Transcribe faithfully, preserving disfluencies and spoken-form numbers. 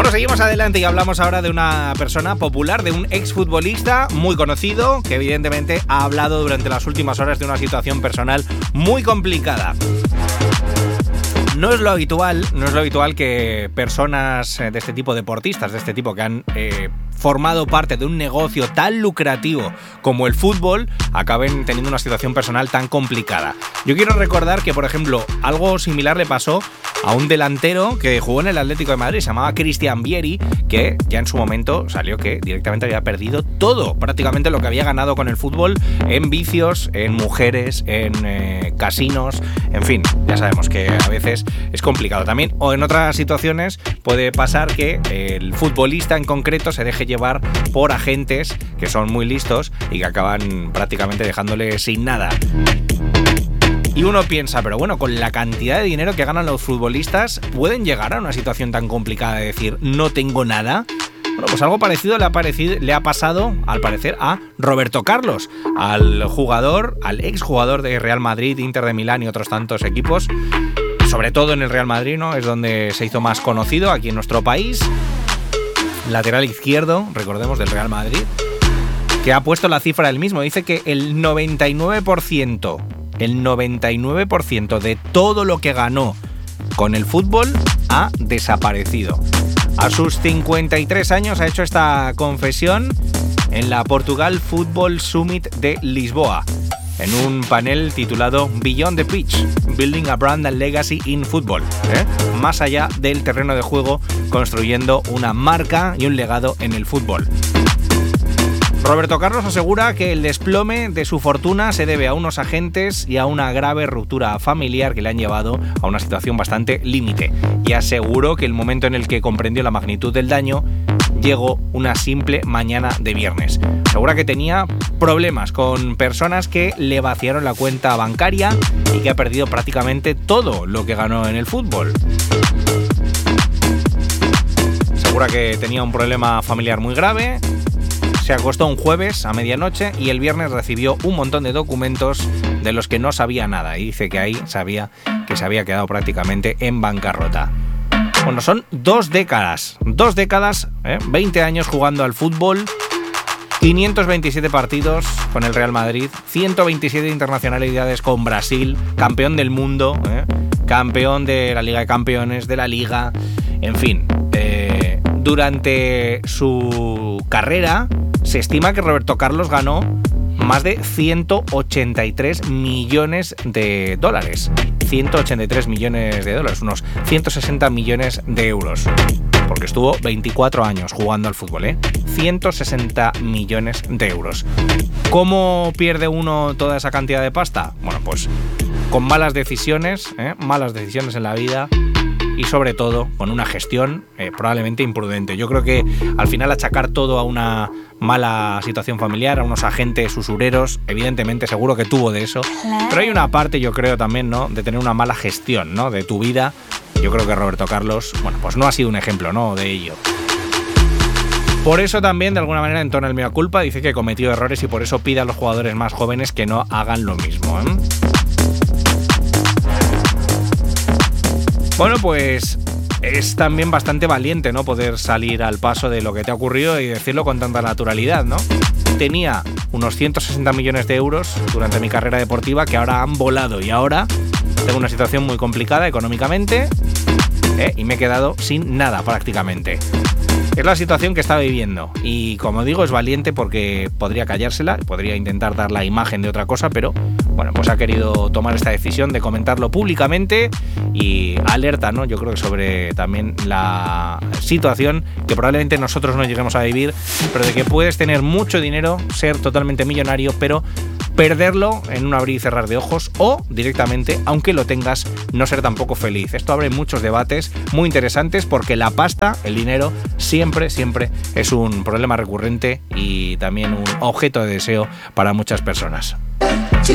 Bueno, seguimos adelante y hablamos ahora de una persona popular, de un exfutbolista muy conocido que evidentemente ha hablado durante las últimas horas de una situación personal muy complicada. No es lo habitual, no es lo habitual que personas de este tipo, deportistas de este tipo que han eh, formado parte de un negocio tan lucrativo como el fútbol, acaben teniendo una situación personal tan complicada. Yo quiero recordar que, por ejemplo, algo similar le pasó a un delantero que jugó en el Atlético de Madrid, se llamaba Cristian Vieri, que ya en su momento salió que directamente había perdido todo, prácticamente lo que había ganado con el fútbol, en vicios, en mujeres, en eh, casinos, en fin, ya sabemos que a veces es complicado también, o en otras situaciones puede pasar que el futbolista en concreto se deje llevar por agentes que son muy listos y que acaban prácticamente dejándole sin nada. Y uno piensa, pero bueno, con la cantidad de dinero que ganan los futbolistas, ¿pueden llegar a una situación tan complicada de decir, no tengo nada? Bueno, pues algo parecido le ha, parecido, le ha pasado, al parecer, a Roberto Carlos, al jugador, al exjugador de Real Madrid, Inter de Milán y otros tantos equipos. Sobre todo en el Real Madrid, ¿no? Es donde se hizo más conocido aquí en nuestro país. Lateral izquierdo, recordemos, del Real Madrid, que ha puesto la cifra él mismo. Dice que el noventa y nueve por ciento, el noventa y nueve por ciento de todo lo que ganó con el fútbol ha desaparecido. A sus cincuenta y tres años ha hecho esta confesión en la Portugal Football Summit de Lisboa, en un panel titulado Beyond the Pitch, Building a Brand and Legacy in Football, ¿eh? Más allá del terreno de juego, construyendo una marca y un legado en el fútbol. Roberto Carlos asegura que el desplome de su fortuna se debe a unos agentes y a una grave ruptura familiar que le han llevado a una situación bastante límite, y aseguró que el momento en el que comprendió la magnitud del daño llegó una simple mañana de viernes. Asegura que tenía problemas con personas que le vaciaron la cuenta bancaria y que ha perdido prácticamente todo lo que ganó en el fútbol. Asegura que tenía un problema familiar muy grave. Se acostó un jueves a medianoche y el viernes recibió un montón de documentos de los que no sabía nada, y dice que ahí sabía que se había quedado prácticamente en bancarrota. Bueno, son dos décadas, dos décadas, ¿eh? veinte años jugando al fútbol, quinientos veintisiete partidos con el Real Madrid, ciento veintisiete internacionalidades con Brasil, campeón del mundo, ¿eh? campeón de la Liga de Campeones, de la Liga, en fin. Eh, durante su carrera se estima que Roberto Carlos ganó más de ciento ochenta y tres millones de dólares. ciento ochenta y tres millones de dólares, unos ciento sesenta millones de euros. Porque estuvo veinticuatro años jugando al fútbol, ¿eh? ciento sesenta millones de euros. ¿Cómo pierde uno toda esa cantidad de pasta? Bueno, pues con malas decisiones, ¿eh? malas decisiones en la vida. Y sobre todo con una gestión eh, probablemente imprudente. Yo creo que al final achacar todo a una mala situación familiar, a unos agentes usureros, evidentemente seguro que tuvo de eso. Pero hay una parte, yo creo también, ¿no?, de tener una mala gestión, ¿no?, de tu vida. Yo creo que Roberto Carlos, bueno, pues no ha sido un ejemplo, ¿no?, de ello. Por eso también, de alguna manera, entona el mea culpa, dice que cometió errores y por eso pide a los jugadores más jóvenes que no hagan lo mismo, ¿eh? Bueno, pues es también bastante valiente, ¿no?, poder salir al paso de lo que te ha ocurrido y decirlo con tanta naturalidad, ¿no? Tenía unos ciento sesenta millones de euros durante mi carrera deportiva que ahora han volado y ahora tengo una situación muy complicada económicamente, ¿eh? y me he quedado sin nada prácticamente. Es la situación que está viviendo y, como digo, es valiente porque podría callársela, podría intentar dar la imagen de otra cosa, pero bueno, pues ha querido tomar esta decisión de comentarlo públicamente y alerta, ¿no?, yo creo que sobre también la situación que probablemente nosotros no lleguemos a vivir, pero de que puedes tener mucho dinero, ser totalmente millonario, pero perderlo en un abrir y cerrar de ojos, o directamente, aunque lo tengas, no ser tampoco feliz. Esto abre muchos debates muy interesantes porque la pasta, el dinero, siempre, siempre es un problema recurrente y también un objeto de deseo para muchas personas.